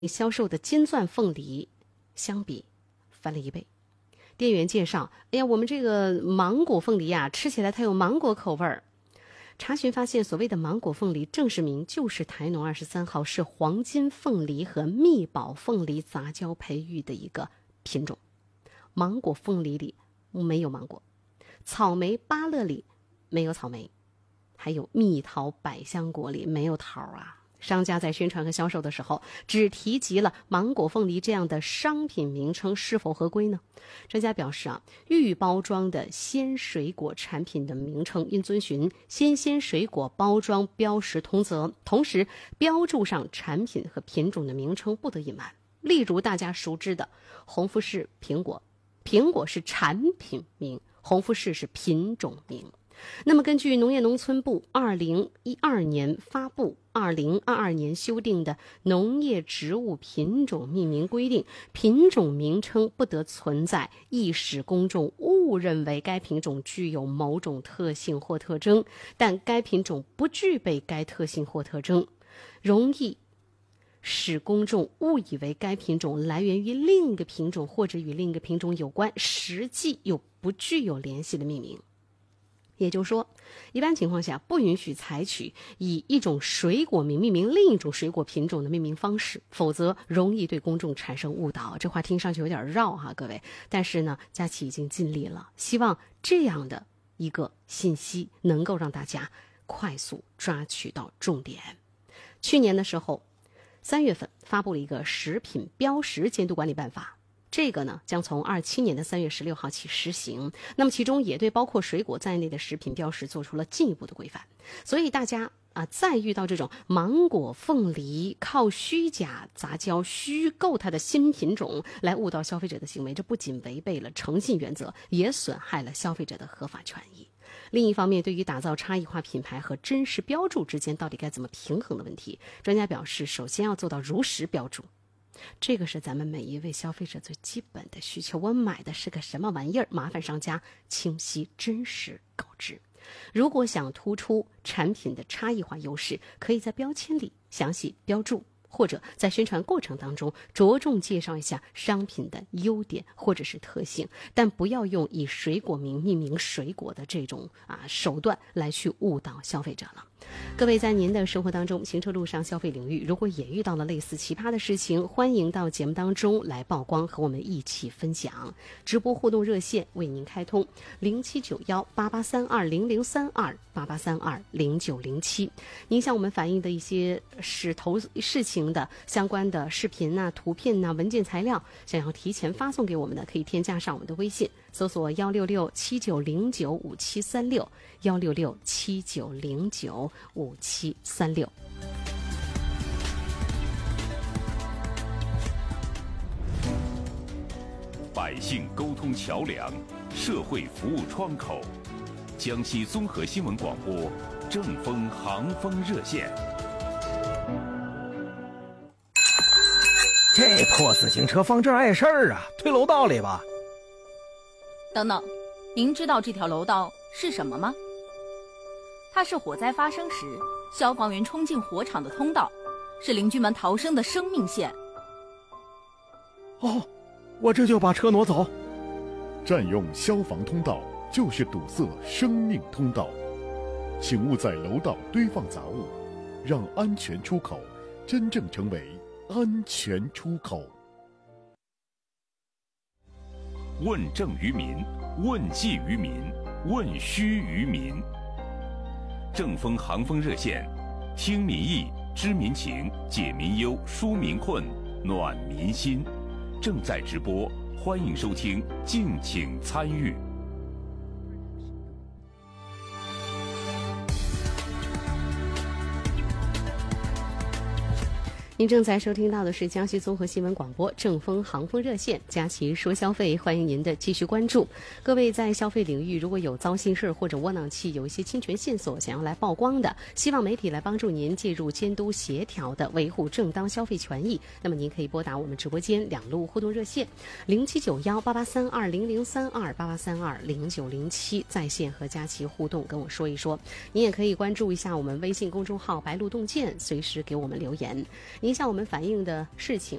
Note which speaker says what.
Speaker 1: 销售的金钻凤梨相比翻了1倍。店员介绍，哎呀，我们这个芒果凤梨啊，吃起来它有芒果口味儿。查询发现，所谓的芒果凤梨正式名就是台农23号，是黄金凤梨和蜜宝凤梨杂交培育的一个品种。芒果凤梨里没有芒果，草莓芭乐里没有草莓，还有蜜桃百香果里没有桃啊。商家在宣传和销售的时候，只提及了芒果凤梨这样的商品名称，是否合规呢？专家表示啊，预包装的鲜水果产品的名称应遵循新鲜水果包装标识通则，同时标注上产品和品种的名称不得隐瞒。例如大家熟知的红富士苹果，苹果是产品名，红富士是品种名。那么根据农业农村部2012年发布2022年修订的农业植物品种命名规定，品种名称不得存在易使公众误认为该品种具有某种特性或特征，但该品种不具备该特性或特征，容易使公众误以为该品种来源于另一个品种或者与另一个品种有关，实际又不具有联系的命名。也就是说，一般情况下不允许采取以一种水果名命名另一种水果品种的命名方式，否则容易对公众产生误导。这话听上去有点绕哈，各位。但是呢，佳琪已经尽力了，希望这样的一个信息能够让大家快速抓取到重点。去年的时候，3月份发布了一个食品标识监督管理办法。这个呢，将从27年的3月16号起实行。那么其中也对包括水果在内的食品标识做出了进一步的规范。所以大家再遇到这种芒果凤梨靠虚假杂交虚构它的新品种来误导消费者的行为，这不仅违背了诚信原则，也损害了消费者的合法权益。另一方面，对于打造差异化品牌和真实标注之间到底该怎么平衡的问题，专家表示，首先要做到如实标注。这个是咱们每一位消费者最基本的需求，我买的是个什么玩意儿，麻烦商家清晰真实告知。如果想突出产品的差异化优势，可以在标签里详细标注，或者在宣传过程当中着重介绍一下商品的优点或者是特性，但不要用以水果名命名水果的这种手段来去误导消费者了。各位在您的生活当中，行车路上消费领域，如果也遇到了类似奇葩的事情，欢迎到节目当中来曝光，和我们一起分享。直播互动热线为您开通07918832003288320907。您向我们反映的一些事情的相关的视频图片文件材料，想要提前发送给我们的，可以添加上我们的微信，搜索16679095736，16679095736。
Speaker 2: 百姓沟通桥梁，社会服务窗口。江西综合新闻广播正风航风热线。
Speaker 3: 这破自行车放这儿碍事儿啊，推楼道里吧。
Speaker 4: 等等，您知道这条楼道是什么吗？它是火灾发生时消防员冲进火场的通道，是邻居们逃生的生命线。
Speaker 3: 哦，我这就把车挪走。
Speaker 5: 占用消防通道就是堵塞生命通道，请勿在楼道堆放杂物，让安全出口真正成为安全出口。
Speaker 2: 问政于民，问计于民，问需于民。正风航风热线，听民意，知民情，解民忧，纾民困，暖民心。正在直播，欢迎收听，敬请参与。
Speaker 1: 您正在收听到的是江西综合新闻广播正风航风热线，佳琪说消费，欢迎您的继续关注。各位在消费领域如果有糟心事或者窝囊气，有一些侵权线索想要来曝光的，希望媒体来帮助您介入监督协调的，维护正当消费权益，那么您可以拨打我们直播间2路互动热线07918832003288320907，在线和佳琪互动，跟我说一说。您也可以关注一下我们微信公众号白鹿洞见，随时给我们留言。您您向我们反映的事情